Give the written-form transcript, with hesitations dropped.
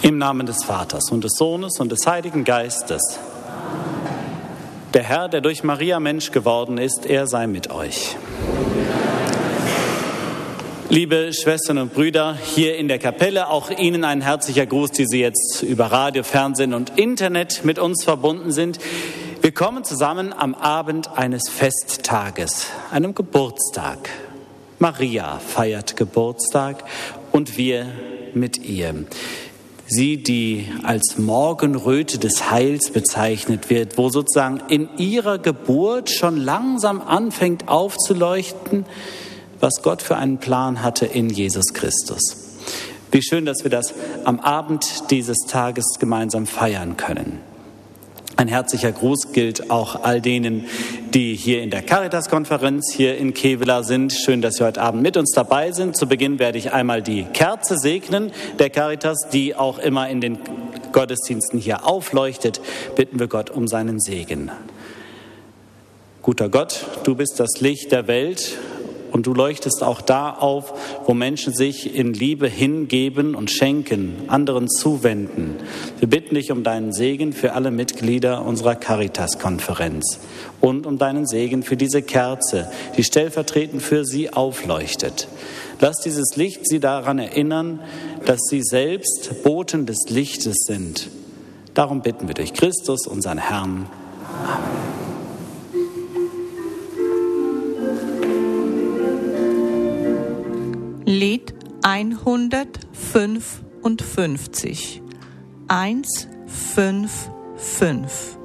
Im Namen des Vaters und des Sohnes und des Heiligen Geistes. Der Herr, der durch Maria Mensch geworden ist, er sei mit euch. Liebe Schwestern und Brüder hier in der Kapelle, auch Ihnen ein herzlicher Gruß, die Sie jetzt über Radio, Fernsehen und Internet mit uns verbunden sind. Wir kommen zusammen am Abend eines Festtages, einem Geburtstag. Maria feiert Geburtstag und wir mit ihr. Sie, die als Morgenröte des Heils bezeichnet wird, wo sozusagen in ihrer Geburt schon langsam anfängt aufzuleuchten, was Gott für einen Plan hatte in Jesus Christus. Wie schön, dass wir das am Abend dieses Tages gemeinsam feiern können. Ein herzlicher Gruß gilt auch all denen, die hier in der Caritas-Konferenz hier in Kevela sind. Schön, dass Sie heute Abend mit uns dabei sind. Zu Beginn werde ich einmal die Kerze segnen der Caritas, die auch immer in den Gottesdiensten hier aufleuchtet. Bitten wir Gott um seinen Segen. Guter Gott, du bist das Licht der Welt. Und du leuchtest auch da auf, wo Menschen sich in Liebe hingeben und schenken, anderen zuwenden. Wir bitten dich um deinen Segen für alle Mitglieder unserer Caritas-Konferenz und um deinen Segen für diese Kerze, die stellvertretend für sie aufleuchtet. Lass dieses Licht sie daran erinnern, dass sie selbst Boten des Lichtes sind. Darum bitten wir durch Christus, unseren Herrn. Amen. Lied 155, 155.